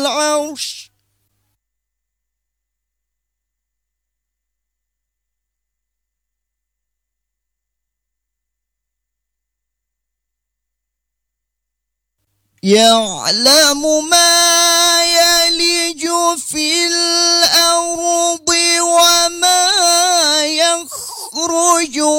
العرش يعلم ما يلج في الأرض وما يخرج